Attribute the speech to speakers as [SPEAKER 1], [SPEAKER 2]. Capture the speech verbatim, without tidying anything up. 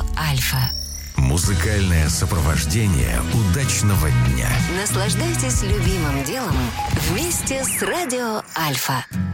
[SPEAKER 1] Альфа.
[SPEAKER 2] Музыкальное сопровождение удачного дня.
[SPEAKER 1] Наслаждайтесь любимым делом вместе с Радио Альфа.